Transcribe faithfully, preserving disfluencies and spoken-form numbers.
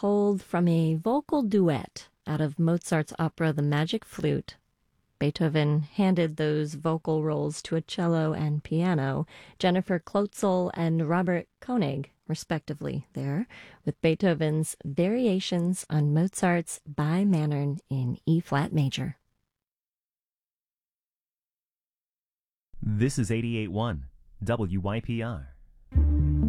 pulled from a vocal duet out of Mozart's opera The Magic Flute. Beethoven handed those vocal roles to a cello and piano, Jennifer Klotzel and Robert Koenig, respectively, there, with Beethoven's Variations on Mozart's Bei Mannern in E-flat major. This is eighty-eight point one W Y P R.